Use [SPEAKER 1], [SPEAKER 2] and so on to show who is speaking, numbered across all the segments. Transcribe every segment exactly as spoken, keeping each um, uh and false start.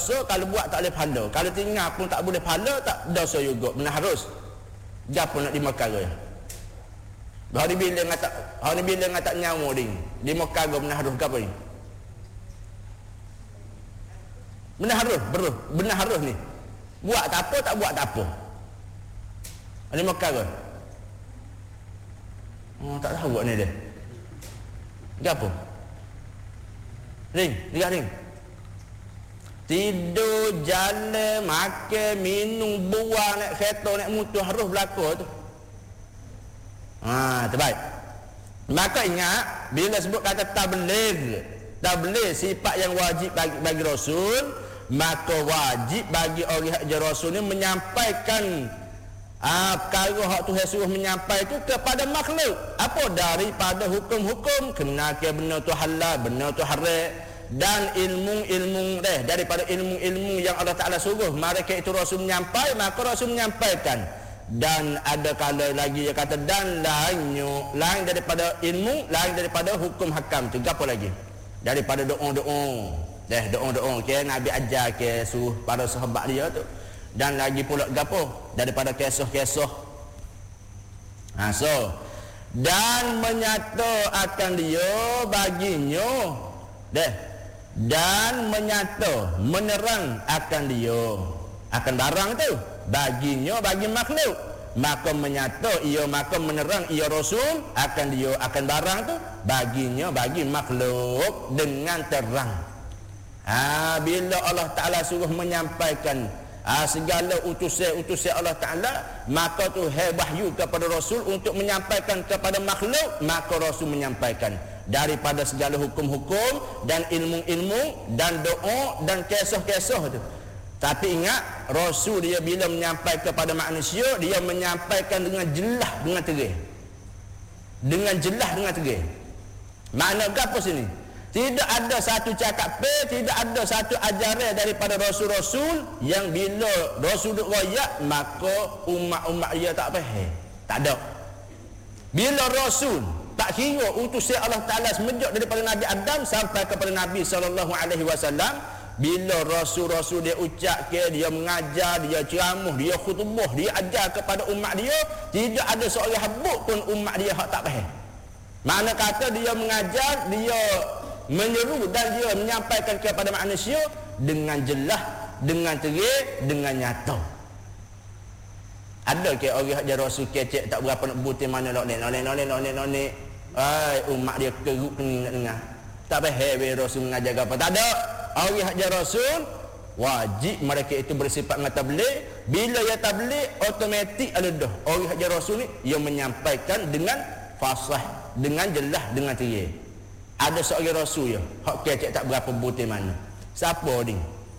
[SPEAKER 1] dosa, kalau buat tak boleh pahala, kalau tinggal pun tak boleh pahala, tak dosa juga, benar harus. Gapo nak dimakara? Hari bila ngata, hari bila ngata nyawa ding, dimakara benar harus gapo ni? Benar harus, beruh, benar harus ni. Buat tak apa, tak buat tak apa. Ada makara? Oh, tak tahu buat ni dia. Gapo? Ring, tiga ring. Tidur, jalan, makan, minum, buang, naik kereta, naik motor, harus berlaku tu. Ha, terbaik. Maka ingat, bila sebut kata tabligh, tabligh sifat yang wajib bagi, bagi Rasul, maka wajib bagi orang hak Rasul ni menyampaikan ah, perkara hak Tuhan suruh menyampaikan itu kepada makhluk. Apa? Daripada hukum-hukum, kena ke benda tu halal, benda tu haram, dan ilmu-ilmu deh, daripada ilmu-ilmu yang Allah Ta'ala suruh mereka itu Rasul menyampaikan, maka Rasul menyampaikan. Dan ada kala lagi dia kata, dan lainnya, lain daripada ilmu, lain daripada hukum hakam tu. Apa lagi? Daripada doa-doa, deh doa-doa ke Nabi ajar ke suruh para sahabat dia tu. Dan lagi pula gapo? Daripada kisah-kisah. Ha, so dan menyata akan dia baginya, deh, dan menyata menerang akan dia, akan barang tu baginya, bagi makhluk, maka menyata ia, maka menerang ia Rasul akan dia, akan barang tu baginya, bagi makhluk dengan terang. Ha, bila Allah Ta'ala suruh menyampaikan ha, segala utusan-utusan Allah Ta'ala, maka tu hai wahyu kepada Rasul untuk menyampaikan kepada makhluk, maka Rasul menyampaikan daripada segala hukum-hukum dan ilmu-ilmu dan doa dan kisah-kisah tu. Tapi ingat, Rasul dia bila menyampaikan kepada manusia, dia menyampaikan dengan jelas, dengan terang. Dengan jelas, dengan terang. Makna apa sini? Tidak ada satu cakap pe, tidak ada satu ajaran daripada Rasul-Rasul yang bila Rasul duk royak, maka umat-umat dia tak faham. Tak ada. Bila Rasul, tak kira utusan Allah Ta'ala semenjak daripada Nabi Adam sampai kepada Nabi sallallahu alaihi wasallam, bila Rasul-Rasul dia ucap ke, dia mengajar, dia ceramah, dia khutbah, dia ajar kepada umat dia, tidak ada seorang habuk pun umat dia hak tak faham. Mana kata dia mengajar, dia menyeru dan dia menyampaikan kepada manusia dengan jelas, dengan terang, dengan nyata. Ada ke orang hak Rasul kecek tak berapa nak butir mana lok nek nek nek nek nek. Ai umat dia keruk kening nak dengar. Tak faham we Rasul mengajar apa. Tak ada. Orang hak Rasul wajib mereka itu bersifat dengan tabligh. Bila ya tabligh, automatik ada dah. Orang hak Rasul ni ia menyampaikan dengan fasih, dengan jelas, dengan terang. Ada seorang Rasul ya, hak kecek tak berapa butir mana. Siapa dia?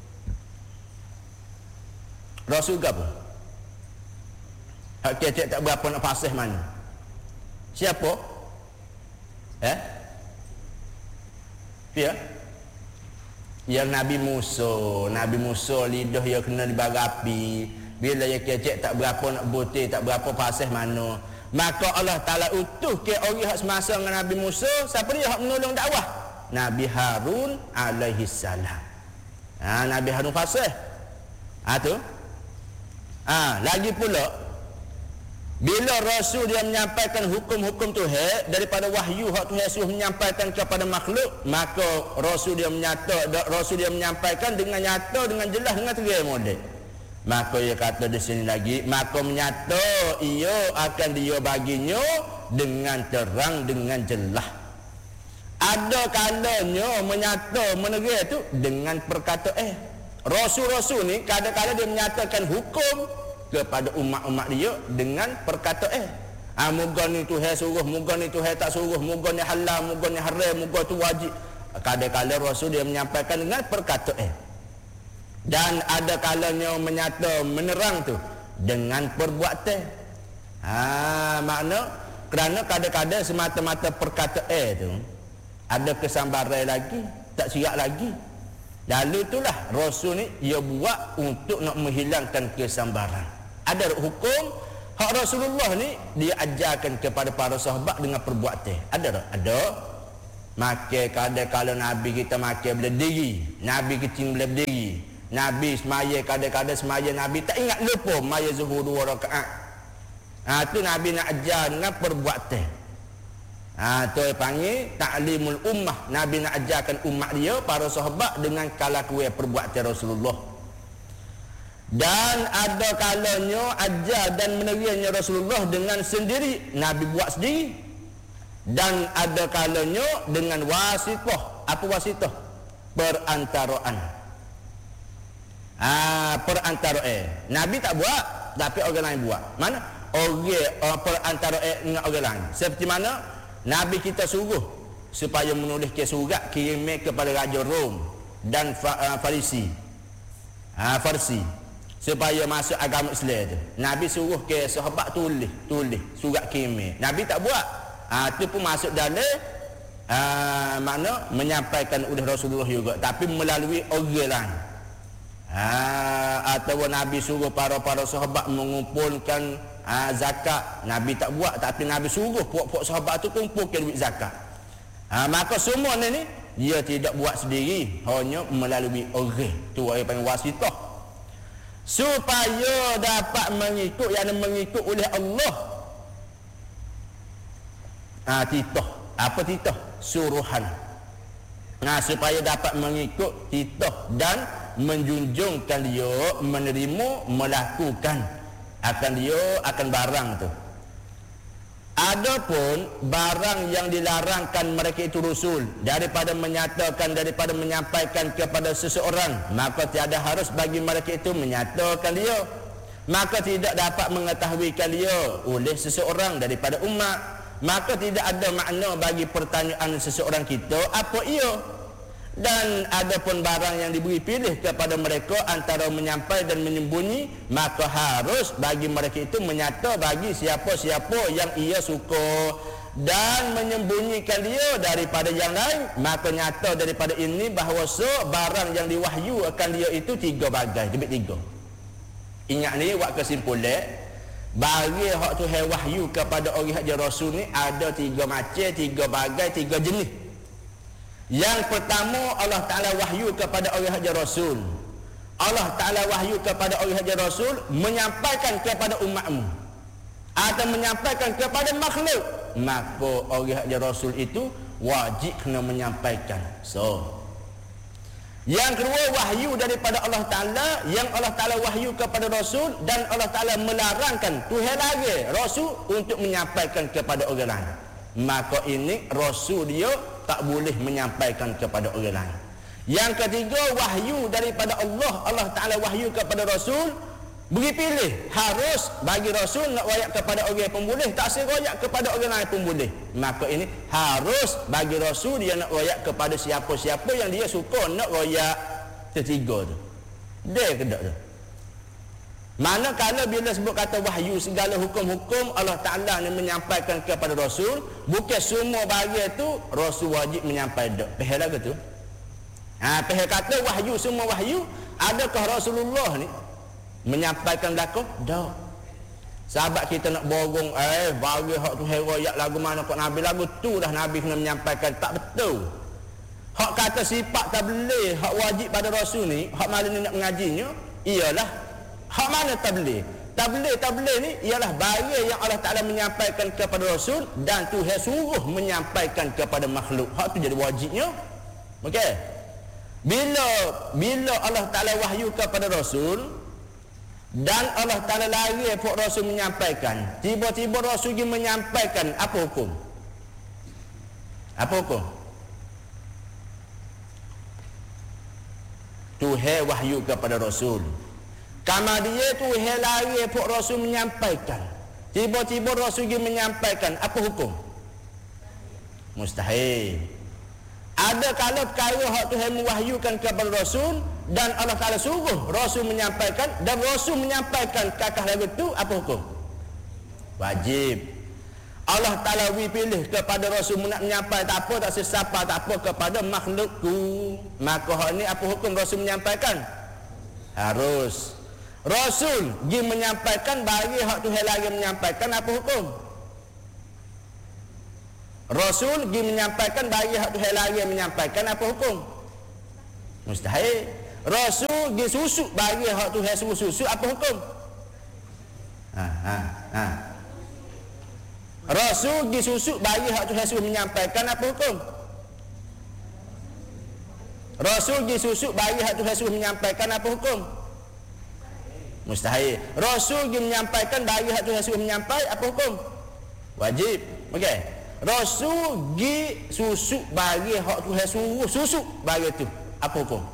[SPEAKER 1] Rasul ke apa? Hak kecek tak berapa nak fasih mana. Siapa? Eh? Ya? Yang Nabi Musa. Nabi Musa lidah dia kena dibara api. Bila dia kecek tak berapa nak butir, tak berapa fasih mana. Maka Allah Ta'ala utuh ke orang hak semasa dengan Nabi Musa. Siapa dia hak menolong dakwah? Nabi Harun alaihi salam. Ha, Nabi Harun fasih. Ha tu. Ha, lagi pula bila Rasul dia menyampaikan hukum-hukum Tuhan daripada wahyu hak Tuhan suruh menyampaikan kepada makhluk, maka Rasul dia menyata, Rasul dia menyampaikan dengan nyata, dengan jelas, dengan terang model. Maka ia kata di sini lagi, maka menyata ia akan dia baginya dengan terang, dengan jelas. Ada kalanya menyata menerang itu dengan perkataan eh. Rasul-rasul ni kadang-kadang dia menyatakan hukum kepada umat-umat dia dengan perkataan eh. Ah, moga ni Tuhan suruh, moga ni Tuhan tak suruh, moga ni halal, moga ni haram, moga tu wajib. Kadang-kadang Rasul dia menyampaikan dengan perkataan eh. Dan ada kalanya menyata menerang tu dengan perbuatan. Ha, makna kerana kadang-kadang semata-mata perkataan tu ada kesambaran lagi, tak siap lagi. Lalu itulah Rasul ni dia buat untuk nak menghilangkan kesambaran. Ada hukum hak Rasulullah ni dia ajarkan kepada para sahabat dengan perbuatan. Ada tak? Ada. Makan kadang-kadang Nabi kita makan berdiri, Nabi kecil boleh berdiri. Nabi semaya kadang-kadang semaya Nabi tak ingat lupa semaya zuhur dua rakaat. Ha tu Nabi nak ajar dengan perbuatan. Ha tu dia panggil ta'limul ummah. Nabi nak ajarkan umat dia, para sahabat dengan kelakuan perbuatan Rasulullah. Dan ada kalanya ajar dan menerirnya Rasulullah dengan sendiri, Nabi buat sendiri. Dan ada kalanya dengan wasitah. Apa wasitah? Perantaraan. Ah, perantaraan. Nabi tak buat, tapi orang lain buat. Mana? Orang uh, perantaraan dengan orang lain. Seperti mana? Nabi kita suruh supaya menulis ke surat kirim kepada Raja Rom dan uh, Farisi. Ah, Farsi. Supaya masuk agama Islam tu. Nabi suruh ke sahabat tulis, tulis surat kirim. Nabi tak buat. Ah, tu pun masuk dalam uh, mana menyampaikan oleh Rasulullah juga, tapi melalui orang lain. Ha, atau Nabi suruh para-para sahabat mengumpulkan ha, zakat. Nabi tak buat, tapi Nabi suruh puak-puak sahabat tu kumpulkan duit zakat. Ha, maka semua ni dia tidak buat sendiri, hanya melalui orang. Tu orang panggil wasitah. Supaya dapat mengikut yang mengikut oleh Allah. Ha, titah. Apa titah? Suruhan. Nah, supaya dapat mengikut titah dan menjunjungkan dia, menerima, melakukan akan dia, akan barang tu. Adapun barang yang dilarangkan mereka itu Rasul daripada menyatakan, daripada menyampaikan kepada seseorang, maka tiada harus bagi mereka itu menyatakan dia, maka tidak dapat mengetahuikan dia oleh seseorang daripada umat, maka tidak ada makna bagi pertanyaan seseorang kita apa ia. Dan adapun barang yang diberi pilih kepada mereka antara menyampai dan menyembunyi, maka harus bagi mereka itu menyata bagi siapa-siapa yang ia suka, dan menyembunyikan dia daripada yang lain, maka nyata daripada ini bahawa so barang yang diwahyu akan dia itu tiga bagai, lebih tiga. Ingat ni buat kesimpulan, bagi hak Tuhan wahyu kepada orang hak Rasul ni ada tiga macam, tiga bagai, tiga jenis. Yang pertama, Allah Ta'ala wahyu kepada orang haji Rasul. Allah Ta'ala wahyu kepada orang haji Rasul menyampaikan kepada umatmu atau menyampaikan kepada makhluk, maka orang haji Rasul itu wajib kena menyampaikan. So, yang kedua, wahyu daripada Allah Ta'ala, yang Allah Ta'ala wahyu kepada Rasul dan Allah Ta'ala melarangkan Tuhan lagi Rasul untuk menyampaikan kepada orang lain, maka ini Rasul dia tak boleh menyampaikan kepada orang lain. Yang ketiga, wahyu daripada Allah, Allah Ta'ala wahyu kepada Rasul, beri pilih, harus bagi Rasul nak royak kepada orang pun boleh, tak seroyak kepada orang lain pun boleh. Maka ini harus bagi Rasul, dia nak royak kepada siapa-siapa yang dia suka nak royak. Ketiga tu dia kedak tu. Manakala bila sebut kata wahyu, segala hukum-hukum Allah Ta'ala ni menyampaikan kepada Rasul, bukan semua bahagian tu Rasul wajib menyampaikan. Pahal lagu tu? Ha, pahal kata wahyu, semua wahyu, adakah Rasulullah ni menyampaikan laku? Tak. Sahabat kita nak borong, eh bagi hak tu heroyak lagu mana kok Nabi, lagu tu dah Nabi kena menyampaikan. Tak betul. Hak kata sifat tak boleh, hak wajib pada Rasul ni, hak malam ni nak mengajinya, ialah hak mana tabligh? Tabligh tabligh ni ialah barang yang Allah Ta'ala menyampaikan kepada Rasul dan Tuhan suruh menyampaikan kepada makhluk. Hak tu jadi wajibnya. Okey. Bila bila Allah Ta'ala wahyu kepada Rasul dan Allah Ta'ala lari untuk Rasul menyampaikan, tiba-tiba Rasul pergi menyampaikan, apa hukum? Apa hukum? Tuhan wahyu kepada Rasul, kamar dia tu helari pun Rasul menyampaikan, tiba-tiba Rasul pergi menyampaikan, apa hukum? Mustahil. Ada kalau perkara hak Tuhan mewahyukan kepada Rasul dan Allah Ta'ala suruh Rasul menyampaikan, dan Rasul menyampaikan kakak lagu tu, apa hukum? Wajib. Allah Ta'ala pilih kepada Rasul nak menyampaikan, tak apa, tak sesapa, tak apa, kepada makhlukku, maka hak ni apa hukum Rasul menyampaikan? Harus. Rasul pergi menyampaikan bagi hak Tuhan lagi menyampaikan, apa hukum? Rasul pergi menyampaikan bagi hak Tuhan lagi menyampaikan, apa hukum? Mustahil. Rasul gi susuk bagi hak Tuhan suruh susuk, apa hukum? Ha ha ha. Rasul gi susuk bagi hak Tuhan suruh menyampaikan, apa hukum? Rasul gi susuk bagi hak Tuhan suruh menyampaikan, apa hukum? Mustahil. Rasul gi menyampaikan bagi hak Tuhan suruh menyampaikan, apa hukum? Wajib. Okey. Rasul gi susuk bagi hak Tuhan suruh susuk bagi tu, apa hukum?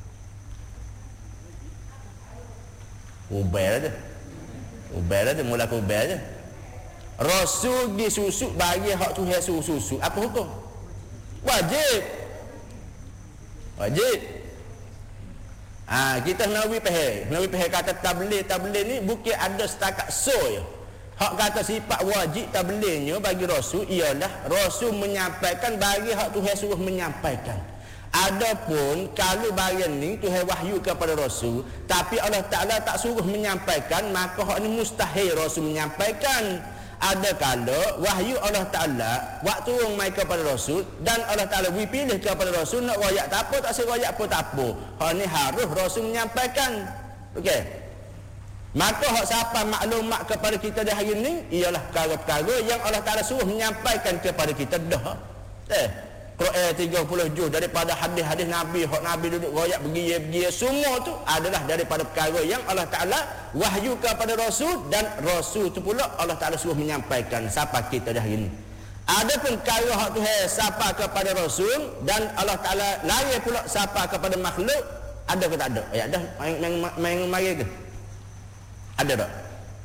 [SPEAKER 1] Ubel aja. Ubel aja, mula ke ubel aja. Rasul gi susuk bagi hak Tuhan suruh susuk, apa hukum? Wajib. Wajib. Ah, kita nawi peh, nawi peh kata tabligh, tabligh ni bukan ada setakat so je. Hak kata sifat wajib tablighnya bagi Rasul ialah Rasul menyampaikan bagi hak Tuhan suruh menyampaikan. Adapun kalau bagian ni Tuhan wahyu kepada Rasul, tapi Allah Ta'ala tak suruh menyampaikan, maka hak ni mustahil Rasul menyampaikan. Ada kala wahyu Allah Ta'ala waktu turun mai kepada Rasul, dan Allah Ta'ala beri pilih kepada Rasul nak royak tak apa, tak saya royak apa tak apa. Hak ni harus Rasul menyampaikan. Okey. Maka hak siapa maklumat kepada kita di hari ni ialah perkara-perkara yang Allah Ta'ala suruh menyampaikan kepada kita dah. Eh, Quran tiga puluh juz daripada hadis-hadis Nabi, hak Nabi duduk royak bergiya-giya, semua tu adalah daripada perkara yang Allah Ta'ala wahyu kepada Rasul, dan Rasul tu pula Allah Ta'ala suruh menyampaikan siapa kita dah hari ni. Adapun perkara hak Tuhan siapa kepada Rasul dan Allah Ta'ala lari pula siapa kepada makhluk, ada ke tak ada? Ya dah, main mari ke? Ada tak?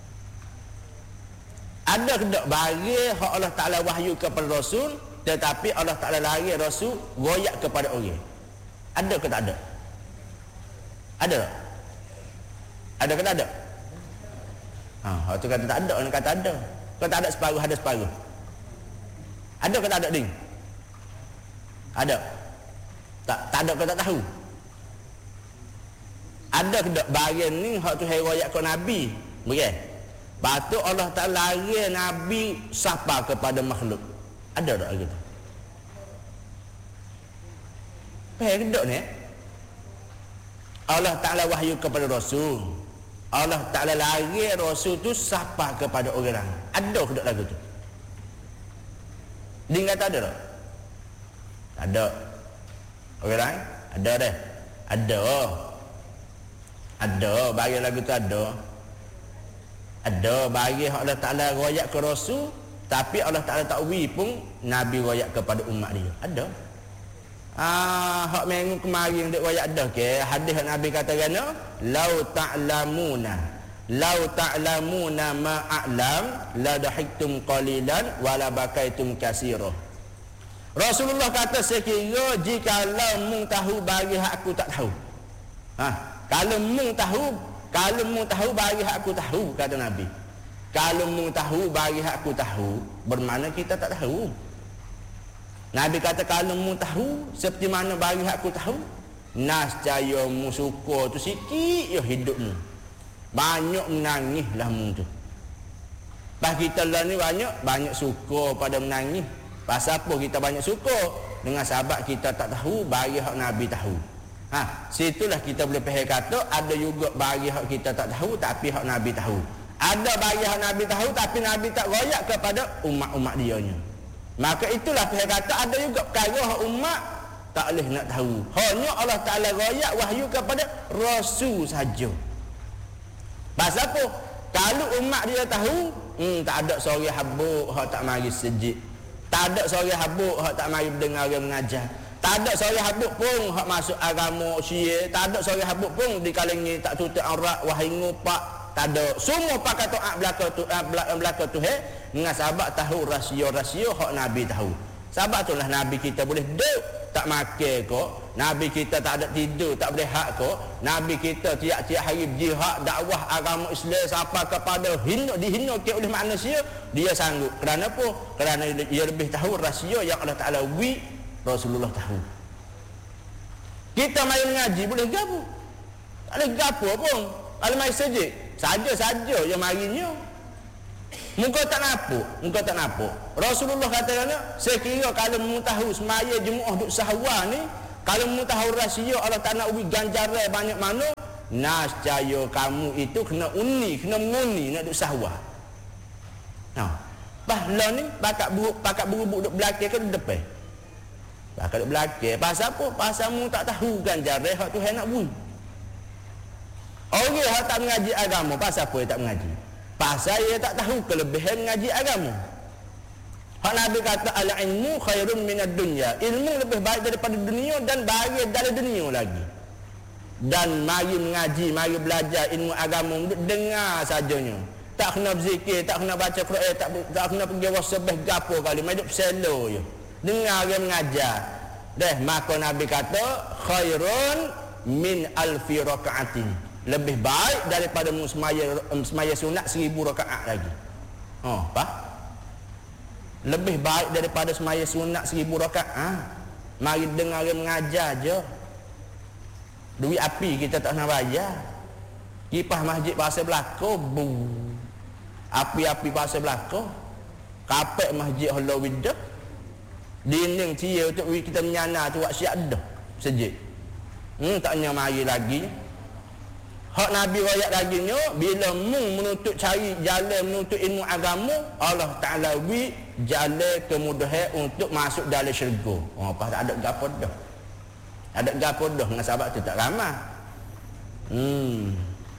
[SPEAKER 1] Ada ke tak bagi hak Allah Ta'ala wahyu kepada Rasul, tetapi Allah Ta'ala lari Rasul royak kepada orang? Ada ke tak ada? Ada tak? Ada ke tak ada? Ha, hak tu kata tak ada, orang kata ada. Kalau tak ada separuh, ada separuh. Ada ke tak ada, ding? Ada. Tak tak ada ke tak tahu? Ada ke tak bagian ni hak tu hai royak ke Nabi? Bukan. Patut Allah Ta'ala lari Nabi sapa kepada makhluk. Ada tak gitu? Faham ke tak ni? Allah Ta'ala wahyu kepada Rasul, Allah Ta'ala lari Rasul tu sapa kepada orang. Ada ke tak lagu tu? Dia kata ada tak? Ada. Orang? Ada dah. Ada. Ada. Bagi lagu tu ada. Ada. Bagi Allah Ta'ala royak ke Rasul, tapi Allah Ta'ala tak wi pun Nabi royak kepada umat dia. Ada. Ah, hak minggu kemarin dek royak dah ke hadis Nabi kata gana, lau ta'lamuna lau ta'lamuna ma a'lam la dahiktum qalilan wa la bakaitum katsira. Rasulullah kata sekira jikalau mung tahu bagi hak aku tak tahu. Ha, kalau mung tahu, kalau mung tahu bagi hak aku tahu, kata Nabi. Kalau mung tahu bagi hak aku tahu, bermakna kita tak tahu. Nabi kata kalau mu tahu seperti mana bagi hak aku tahu, nascaya mu suka tu sikit ya hidupmu. Banyak menangislah mu tu. Pas kita lah ni banyak banyak suka pada menangis. Pasal apa kita banyak suka? Dengan sahabat kita tak tahu bagi hak Nabi tahu. Ha, situlah kita boleh faham kata ada juga bagi hak kita tak tahu tapi hak Nabi tahu. Ada bagi hak Nabi tahu tapi Nabi tak royak kepada umat-umat dianya. Maka itulah saya kata ada juga perkara hak umat tak boleh nak tahu. Hanya Allah Ta'ala royak wahyu kepada Rasul saja. Pasal apa? Kalau umat dia tahu, hmm, tak ada seorang habuk hak tak mari sejid. Tak ada seorang habuk hak tak mari dengar orang mengajar. Tak ada seorang habuk pun hak masuk agama Syiah. Tak ada seorang habuk pun di kalangan tak tutup aurat wahai ngupak. Tak ada. Semua pakai taat belaka tu belaka tu he. Dengan sahabat tahu rahsia-rahsia hak Nabi tahu. Sahabat itulah Nabi kita boleh duduk tak makan kok. Nabi kita tak ada tidur, tak boleh hak kok. Nabi kita tiap-tiap hari jihad dakwah agama Islam sampai kepada hina dihina ke oleh manusia, dia sanggup. Kerana apa? Kerana dia lebih tahu rahsia yang Allah Ta'ala wi Rasulullah tahu. Kita mai mengaji boleh gapo? Tak boleh gapo pun. Kalau mai sejid, saja-saja yang marinya. Muka tak nampak, muka tak nampak. Rasulullah kata, sekira kalau mu tahu semaya Jumaat duk sahwa ni, Kalau mu tahu rahsia Allah tak nak ubi ganjaran banyak mana, nascaya kamu itu kena uni, kena menguni nak duk sahwah. Nah, bahlah ni bakat buruk, bakat buruk duk belakang ke duk depan. Bakat duk belakang. Pasal apa? Pasal mu tak tahu ganjaran hak Tuhan nak bui. Orang yang tak mengaji agama, pasal apa dia tak mengaji? Pasal dia tak tahu kelebihan mengaji agama. Hak Nabi kata al-ilmu khairun minad dunya. Ilmu lebih baik daripada dunia dan bahagia dalam dunia lagi. Dan mari mengaji, mari belajar ilmu agama, dengar sajanya. Tak kena berzikir, tak kena baca Quran, tak tak kena pergi wasabah gapo kali, mai duk selo je. Dengar dia mengajar. Dah maka Nabi kata khairun min alfi rakaatin. Lebih baik daripada semaya semaya sunat seribu rakaat lagi. Oh, apa? Lebih baik daripada semaya sunat seribu rakaat. Ha? Mari dengar dia mengajar je. Duit api kita tak nak bayar. Kipas masjid pasal belakang, bu. Api-api pasal belakang. Kapek masjid Halloween dah. Dinding cia untuk kita menyana tu buat siap dah. Sejik. Hmm, taknya mari lagi. Hak Nabi rakyat lagi nya, bila mu menuntut cari jalan menuntut ilmu agama, Allah Ta'ala wi jalan kemudahan untuk masuk dalam syurga. Oh, apa tak ada gapo dah. Ada gapo dah dengan sahabat tu tak ramah. Hmm.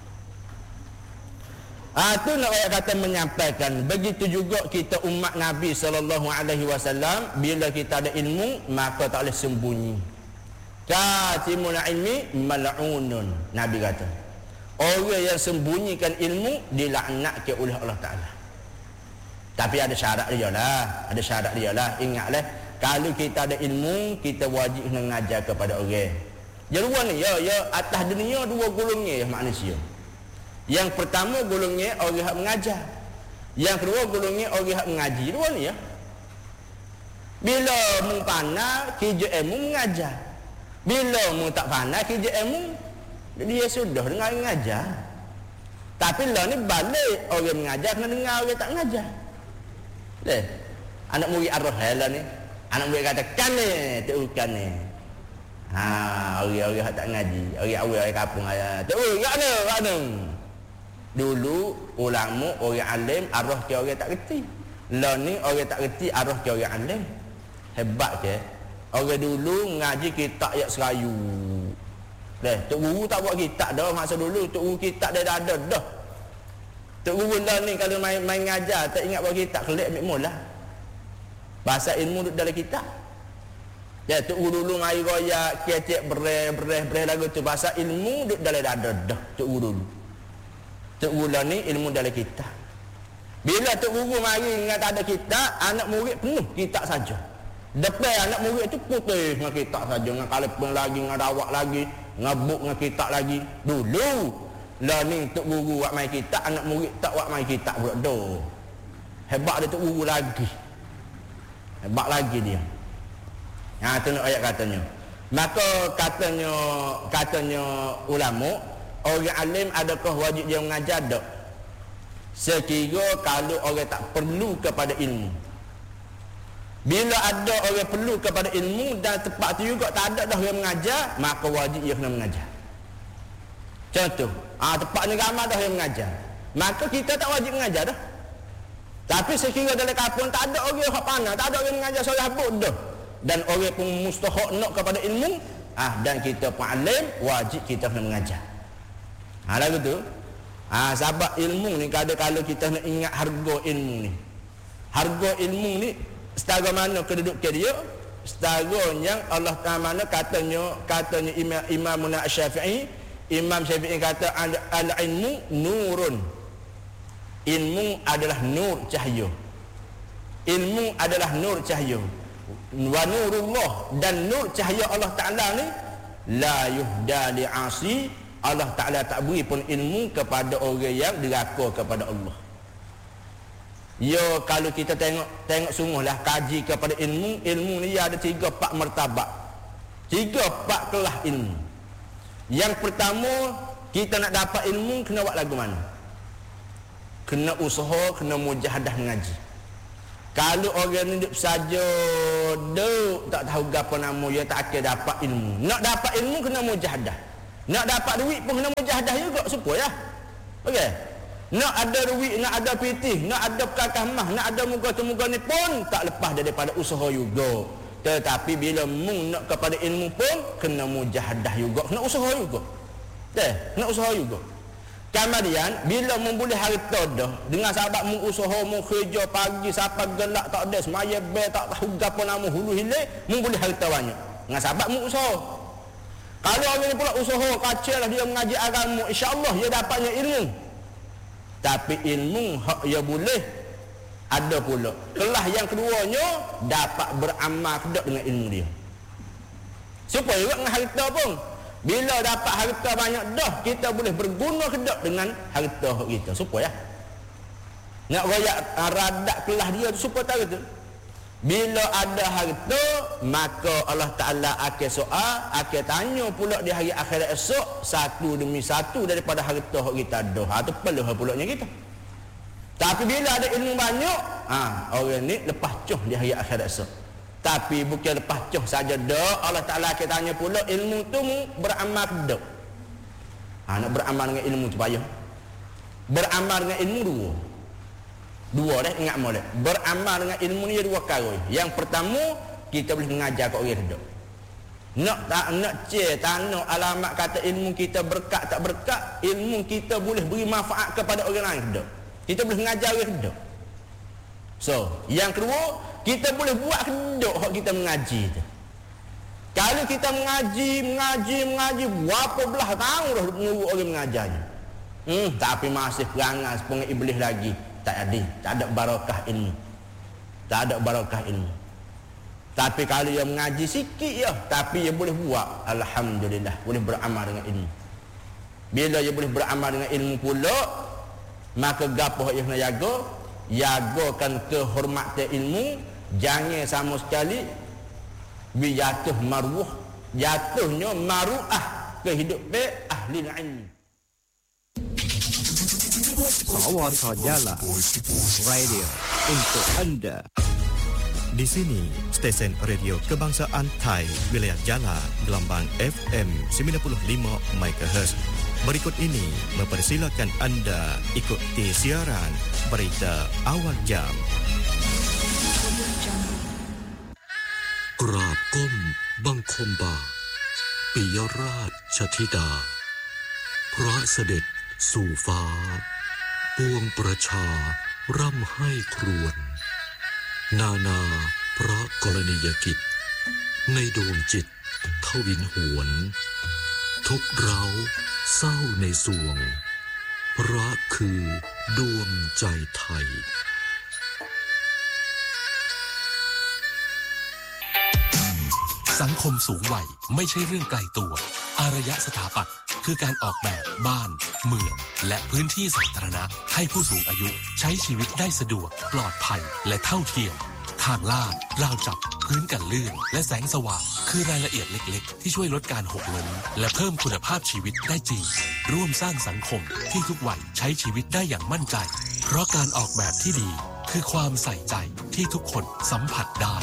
[SPEAKER 1] Ah tu nak ayat kata menyampaikan, begitu juga kita umat Nabi sallallahu alaihi wasallam, bila kita ada ilmu maka tak boleh sembunyi. Katimul ilmi mal'unun, Nabi kata. Orang yang sembunyikan ilmu dilaknatkan oleh Allah Ta'ala. Tapi ada syarat dia lah. Ada syarat dia lah. Ingatlah, kalau kita ada ilmu, kita wajib mengajar kepada orang. Yang dua ni, ya, ya atas dunia dua golongnya manusia. Yang pertama golongnya orang yang mengajar. Yang kedua golongnya orang yang mengaji. Dua ni ya. Bila mu pandai, kerja ilmu mengajar. Bila mu tak pandai, kerja ilmu, dia sudah dengar mengajar. Tapi lah ni balik orang mengajar kena dengar orang tak mengajar. Deh. Anak murid Ar-Rahel lah ni. Anak murid kata kan ni, tak ukan ni. Ha, orang-orang tak ngaji, orang awal orang kampung ada. Tak ukan ni, mana? Dulu ulama orang alim arah ke orang tak reti. Lah ni orang tak reti arah ke orang alim. Hebat ke? Orang dulu ngaji kitab ayat serayu. Dah, Tok Guru tak buat kitab dah masa dulu. Tok Guru kitab dia dah ada dah. Tok Guru lah ni kalau main main ngajar tak ingat buat kitab, kelik ambil mula. Bahasa ilmu duduk dalam kitab. Ya, Tok Guru dulu mai royak, kecek bereh bereh bereh lagu tu, bahasa ilmu duduk dalam dada dah Tok Guru dulu. Tok Guru lah ni ilmu dalam kitab. Bila Tok Guru mari ingat tak ada kitab, anak murid penuh kitab saja. Depan anak murid tu putih dengan kitab saja, dengan kalepeng lagi, dengan dawak lagi, ngabuk dengan kitab lagi. Dulu lah ni Tok Guru buat main kitab, anak murid tak buat main kitab pula dah. Hebat dia Tok Guru lagi. Hebat lagi dia. Ha, tu nak ayat katanya. Maka katanya katanya ulama, orang alim adakah wajib dia mengajar tak? Sekira kalau orang tak perlu kepada ilmu. Bila ada orang perlu kepada ilmu dan tempat tu juga tak ada dah yang mengajar, maka wajib dia kena mengajar. Contoh, ah ha, tempat ni ramai dah yang mengajar, maka kita tak wajib mengajar dah. Tapi sekiranya dalam kampung tak ada orang yang pandai, tak ada orang yang mengajar soal habuk dah, dan orang pun mustahak nak kepada ilmu, ah dan kita pun alim, wajib kita kena mengajar. Ha lagu tu. Ah ha, sebab ilmu ni kadang-kadang kita nak ingat harga ilmu ni. Harga ilmu ni setara mana kedudukan dia, setara yang Allah Taala katanya katanya Imam Imam Syafi'i, Imam Syafi'i kata al-ilmu nurun. Ilmu adalah nur cahaya. Ilmu adalah nur cahaya. Wa nurullah, dan nur cahaya Allah Taala ni la yuhda li'asi. Allah Taala tak beri pun ilmu kepada orang yang deraka kepada Allah. Ya, kalau kita tengok tengok sungguhlah kaji kepada ilmu, ilmu ni ada tiga empat martabat. Tiga empat kelas ilmu. Yang pertama, kita nak dapat ilmu kena buat lagu mana? Kena usaha, kena mujahadah mengaji. Kalau orang ni duk saja duduk tak tahu gapo nama dia, tak ada dapat ilmu. Nak dapat ilmu kena mujahadah. Nak dapat duit pun kena mujahadah juga supaya. Okey. Nak ada duit, nak ada pitih, nak ada perkakamah, nak ada muka-muka ni pun tak lepas daripada usaha juga. Tetapi bila mu nak kepada ilmu pun kena mujahadah juga, kena usaha juga. Deh, kena usaha juga. Kemudian bila mu boleh harta dah dengan sahabat mu usaha mu kerja pagi sampai gelak tak ada semaya be tak tahu gapo nama hulu hilir, mu boleh harta banyak. Dengan sahabat mu usaha. Kalau orang ni pula usaha kacau lah dia mengaji agama, insya-Allah dia dapatnya ilmu. Tapi ilmu hak dia boleh ada pula. Kelas yang keduanya dapat beramal kedak dengan ilmu dia. Supaya juga dengan harta pun. Bila dapat harta banyak dah, kita boleh berguna kedak dengan harta kita. Supaya nak royak radak kelas dia tu supaya tahu tu. Bila ada harta, maka Allah Ta'ala akan soal, akan tanya pula di hari akhirat esok, satu demi satu daripada harta kita ada. Ha, tu perlu pulaknya kita. Tapi bila ada ilmu banyak, ha, orang ni lepas cuh di hari akhirat esok. Tapi bukan lepas cuh saja dah, Allah Ta'ala akan tanya pula ilmu tu mu beramal kedak. Ha, nak beramal dengan ilmu tu payah. Beramal dengan ilmu dua. Dua dah, ingat molek. Beramal dengan ilmu ni dua perkara. Yang pertama, kita boleh mengajar kat orang kedak. Nak tak nak cer tanah alamat kata ilmu kita berkat tak berkat, ilmu kita boleh beri manfaat kepada orang lain kedak. Kita boleh mengajar orang kedak. So, yang kedua, kita boleh buat kedak hak kita mengaji tu. Kalau kita mengaji, mengaji, mengaji, berapa belah tahun dah menurut orang mengajarnya. Hmm, tapi masih perangai sepengah iblis lagi. Tak ada, tak ada barakah ilmu. Tak ada barakah ilmu. Tapi kalau dia mengaji sikit ya, tapi dia boleh buat, alhamdulillah, boleh beramal dengan ilmu. Bila dia boleh beramal dengan ilmu pula, maka gapo yang nak jaga, jagakan kehormatan ilmu, jangan sama sekali bi jatuh maruah, jatuhnya maruah kehidupan ahli ilmu.
[SPEAKER 2] Kawasan Jala Radio untuk anda. Di sini stesen radio kebangsaan Thai wilayah Jala gelombang F M sembilan puluh lima megahertz. Berikut ini mempersilakan anda ikuti siaran berita awal jam.
[SPEAKER 3] กราบก้มบังคมบาทปิยราชธิดาพระเสด็จสู่ฟ้าปวงประชาร่ำให้ครวญนานาพระกรณียกิจในดวงจิตทวินหวนทุกเร้าเศร้าในสวงพระคือดวงใจไทย
[SPEAKER 4] สังคมสูงวัยไม่ใช่เรื่องไกลตัวอารยสถาปัตย์คือการออกแบบบ้านเมืองและพื้นที่สาธารณะให้ผู้สูงอายุใช้ชีวิตได้สะดวกปลอดภัยและเท่าเทียมทางลาดราวจับพื้นกันลื่นและแสงสว่างคือรายละเอียดเล็กๆที่ช่วยลดการหกล้มและเพิ่มคุณภาพชีวิตได้จริงร่วมสร้างสังคมที่ทุกวัยใช้ชีวิตได้อย่างมั่นใจเพราะการออกแบบที่ดีคือความใส่ใจที่ทุกคนสัมผัสได้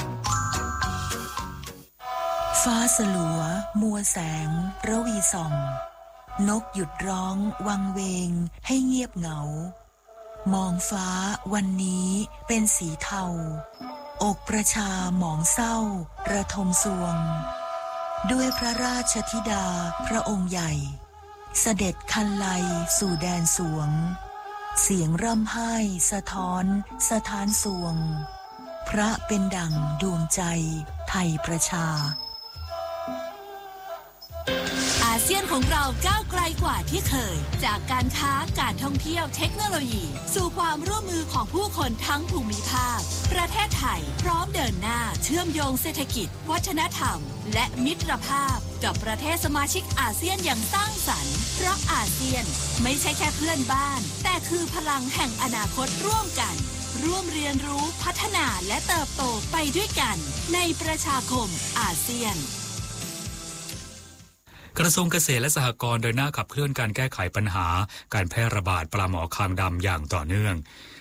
[SPEAKER 5] ฟ้าสลัวมัวแสงระวีส่องนกหยุดร้องวังเวงให้เงียบเหงามองฟ้าวันนี้เป็นสีเทาอกประชาหมองเศร้าระทมสวงด้วยพระราชธิดาพระองค์ใหญ่เสด็จคันไลสู่แดนสวงเสียงร่ำไห้สะท้อนสะท้านสวงพระเป็นดั่งดวงใจไทยประชา
[SPEAKER 6] อาเซียนของเราก้าวไกลกว่าที่เคยจากการค้าการท่องเที่ยวเทคโนโลยีสู่ความร่วมมือของผู้คนทั้งภูมิภาคประเทศไทยพร้อมเดินหน้าเชื่อมโยงเศรษฐกิจวัฒนธรรมและมิตรภาพกับประเทศสมาชิกอาเซียนอย่างสร้างสรรค์เพราะอาเซียนไม่ใช่แค่เพื่อนบ้านแต่คือพลังแห่งอนาคตร่วมกันร่วมเรียนรู้พัฒนาและเติบโตไปด้วยกันในประชาคมอาเซียน
[SPEAKER 7] กระทรวงเกษตรและสหกรณ์เดินหน้าขับเคลื่อนการแก้ไขปัญหาการแพร่ระบาดปลาหมอคางดำอย่างต่อเนื่อง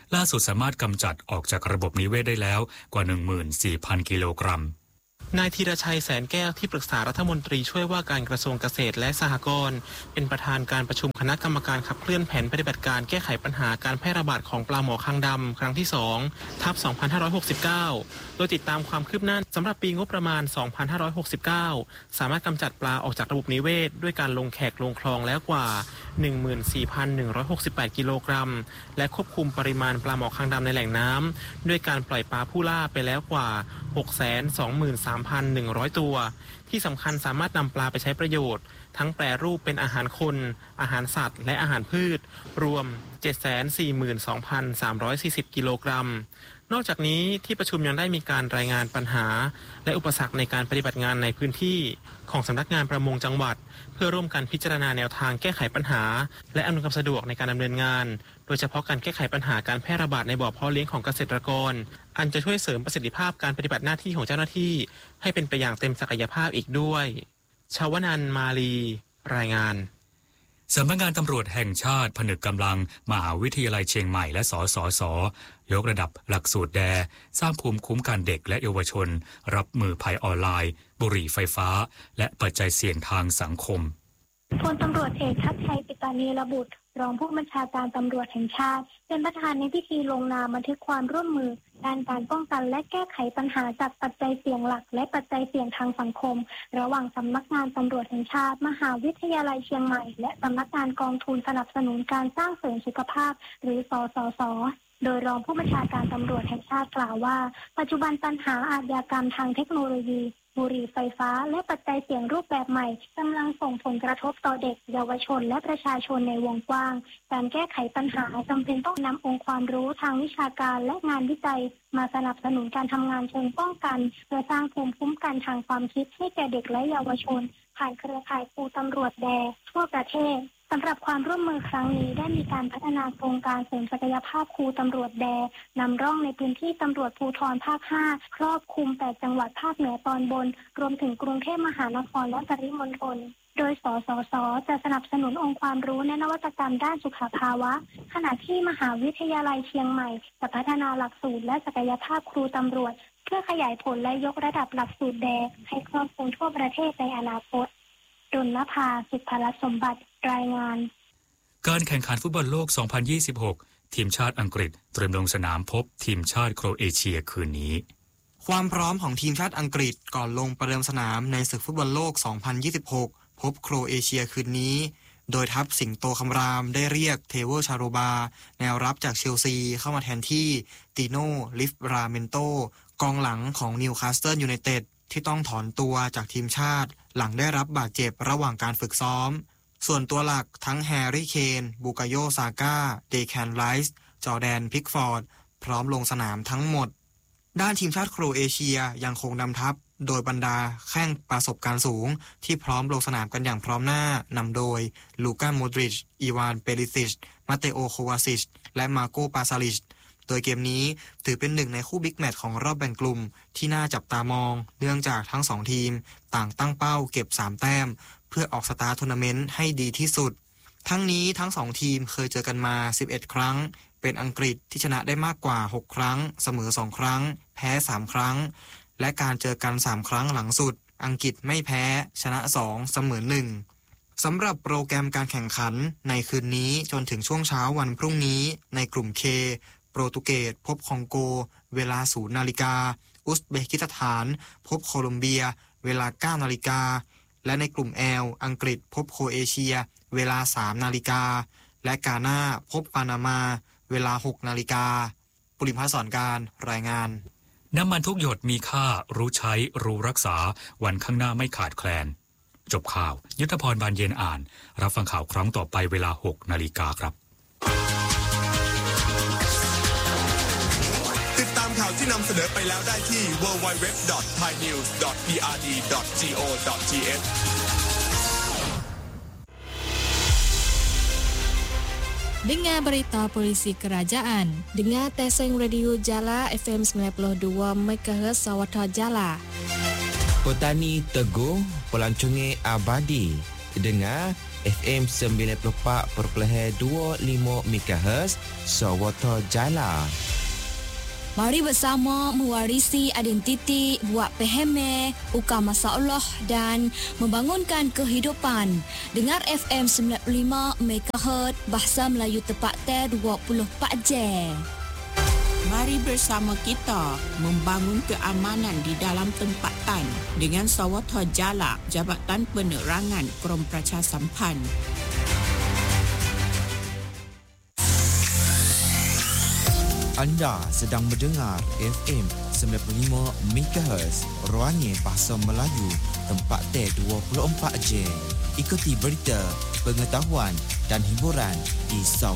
[SPEAKER 7] ล่าสุดสามารถกำจัดออกจากระบบนิเวศได้แล้วกว่า หนึ่งหมื่นสี่พัน กิโลกรัม
[SPEAKER 8] นายธีรชัยแสนแก้วที่ปรึกษารัฐมนตรีช่วยว่าการกระทรวงเกษตรและสหกรณ์เป็นประธานการประชุมคณะกรรมการขับเคลื่อนแผนปฏิบัติการแก้ไขปัญหาการแพร่ระบาดของปลาหมอคางดำครั้งที่สองทับสองพันห้าร้อยหกสิบเก้าโดยติดตามความคืบหน้าสำหรับปีงบประมาณสองพันห้าร้อยหกสิบเก้าสามารถกำจัดปลาออกจากระบบนิเวศด้วยการลงแขกลงคลองแล้วกว่า หนึ่งหมื่นสี่พันหนึ่งร้อยหกสิบแปด กิโลกรัมและควบคุมปริมาณปลาหมอคางดำในแหล่งน้ำด้วยการปล่อยปลาผู้ล่าไปแล้วกว่า หกแสนสองหมื่นสามพันหนึ่งร้อย ตัวที่สำคัญสามารถนำปลาไปใช้ประโยชน์ทั้งแปรรูปเป็นอาหารคนอาหารสัตว์และอาหารพืชรวม เจ็ดแสนสี่หมื่นสองพันสามร้อยสี่สิบ กิโลกรัมนอกจากนี้ที่ประชุมยังได้มีการรายงานปัญหาและอุปสรรคในการปฏิบัติงานในพื้นที่ของสำนักงานประมงจังหวัดเพื่อร่วมกันพิจารณาแนวทางแก้ไขปัญหาและอำนวยความสะดวกในการดำเนินงานโดยเฉพาะการแก้ไขปัญหาการแพร่ระบาดในบ่อเพาะเลี้ยงของเกษตรกรอันจะช่วยเสริมประสิทธิภาพการปฏิบัติหน้าที่ของเจ้าหน้าที่ให้เป็นไปอย่างเต็มศักยภาพอีกด้วยชาวนันท์มาลีรายงาน
[SPEAKER 7] สำนักงานตำรวจแห่งชาติผนึกกำลังมหาวิทยาลัยเชียงใหม่และสสสยกระดับหลักสูตรแดสร้างภูมิคุ้มกันเด็กและเยาวชนรับมือภัยออนไลน์บุหรี่ไฟฟ้าและปัจจัยเสี่ยงทางสังคม
[SPEAKER 9] พลตำรวจเอกทักชัยปิตานีระบุรองผู้บัญชาการตำรวจแห่งชาติเป็นประธานในพิธีลงนามบันทึกความร่วมมือด้านการป้องกันและแก้ไขปัญหาจากปัจจัยเสี่ยงหลักและปัจจัยเสี่ยงทางสังคมระหว่างสำนักงานตำรวจแห่งชาติมหาวิทยาลัยเชียงใหม่และสำนักงานกองทุนสนับสนุนการสร้างเสริมสุขภาพหรือสสสโดยรองผู้บัญชาการตำรวจแห่งชาติกล่าวว่าปัจจุบันปัญหาอาชญากรรมทางเทคโนโลยีบุหรี่ไฟฟ้าและปัจจัยเสี่ยงรูปแบบใหม่กำลังส่งผลกระทบต่อเด็กเยาวชนและประชาชนในวงกว้างการแก้ไขปัญหาจำเป็นต้องนำองค์ความรู้ทางวิชาการและงานวิจัยมาสนับสนุนการทำงานเชิงป้องกันเพื่อสร้างภูมิคุ้มกันทางความคิดให้แก่เด็กและเยาวชนผ่านเครือข่ายครูตำรวจแดทั่วประเทศสำหรับความร่วมมือครั้งนี้ได้มีการพัฒนาโครงการเสริมศักยภาพครูตำรวจแดนำร่องในพื้นที่ตำรวจภูธรภาคห้าครอบคลุมแปดจังหวัดภาคเหนือตอนบนรวมถึงกรุงเทพมหานครและปริมณฑลโดยสสสจะสนับสนุนองค์ความรู้และนวัตกรรมด้านสุขภาวะขณะที่มหาวิทยาลัยเชียงใหม่จะพัฒนาหลักสูตรและศักยภาพครูตำรวจเพื่อขยายผลและยกระดับหลักสูตรแดให้ครอบคลุมทั่วประเทศในอนาคตดลนภาสุภลักษณ์สมบัติรายงาน
[SPEAKER 7] การแข่งขันฟุตบอลโลก สองพันยี่สิบหก ทีมชาติอังกฤษเตรียมลงสนามพบทีมชาติโครเอเชียคืนนี้
[SPEAKER 10] ความพร้อมของทีมชาติอังกฤษก่อนลงประเดิมสนามในศึกฟุตบอลโลก สองพันยี่สิบหก พบโครเอเชียคืนนี้โดยทัพสิงโตคำรามได้เรียกเทโวชาโรบาแนวรับจากเชลซีเข้ามาแทนที่ติโน่ลิฟราเมนโตกองหลังของนิวคาสเซิลยูไนเต็ดที่ต้องถอนตัวจากทีมชาติหลังได้รับบาดเจ็บระหว่างการฝึกซ้อมส่วนตัวหลักทั้งแฮร์รี่เคนบูกาโยซาก้าเดแคนไรส์จอร์แดนพิกฟอร์ดพร้อมลงสนามทั้งหมดด้านทีมชาติโครเอเชียยังคงนำทัพโดยบรรดาแข้งประสบการณ์สูงที่พร้อมลงสนามกันอย่างพร้อมหน้านำโดยลูก้าโมดริชอีวานเปริซิชมาเตโอโควาซิชและมาโกปาซาลิชโดยเกมนี้ถือเป็นหนึ่งในคู่บิ๊กแมตช์ของรอบแบ่งกลุ่มที่น่าจับตามองเนื่องจากทั้งสองทีมต่างตั้งเป้าเก็บสามแต้มเพื่อออกสตาร์ทัวร์นาเมนต์ให้ดีที่สุดทั้งนี้ทั้งสองทีมเคยเจอกันมาสิบเอ็ดครั้งเป็นอังกฤษที่ชนะได้มากกว่าหกครั้งเสมอสองครั้งแพ้สามครั้งและการเจอกันสามครั้งหลังสุดอังกฤษไม่แพ้ชนะสองเสมอหนึ่งสำหรับโปรแกรมการแข่งขันในคืนนี้จนถึงช่วงเช้าวันพรุ่งนี้ในกลุ่ม K โปรตุเกสพบคองโกเวลาศูนย์นาฬิกาอุซเบกิสถานพบโคลอมเบียเวลาเก้านาฬิกาและในกลุ่ม L อังกฤษพบโครเอเชียเวลาสามนาฬิกาและกาน่าพบปานามาเวลาหกนาฬิกาปุริมพัฒน์สอนการรายงาน
[SPEAKER 7] น้ำมันทุกหยดมีค่ารู้ใช้รู้รักษาวันข้างหน้าไม่ขาดแคลนจบข่าวยุทธพรบานเย็นอ่านรับฟังข่าวครั้งต่อไปเวลาหกนาฬิกาครับ
[SPEAKER 11] ติดตามข่าวที่นำเสนอไปแล้วได้ที่ ดับเบิลยู ดับเบิลยู ดับเบิลยู ดอท ไทยนิวส์ ดอท พี อาร์ ดี ดอท โก ดอท ที เอช
[SPEAKER 12] Dengar berita polisi kerajaan. Dengar Teseng Radio Jala F M sembilan puluh dua megahertz Sawata Jala.
[SPEAKER 13] Petani teguh, pelancongan abadi. Dengar F M sembilan puluh empat perpuluhan dua lima megahertz Sawata Jala.
[SPEAKER 12] Mari bersama mewarisi identiti, buat peheme, ukar masalah dan membangunkan kehidupan. Dengar F M sembilan puluh lima megahertz Bahasa Melayu tepat ter dua puluh empat jam.
[SPEAKER 14] Mari bersama kita membangun keamanan di dalam tempatan dengan Sawata Jala, Jabatan Penerangan Krom Pracha Sampan.
[SPEAKER 13] Anda sedang mendengar F M sembilan puluh lima megahertz Ruangnya Bahasa Melayu tempat T dua puluh empat jam. Ikuti berita, pengetahuan dan hiburan di Sawata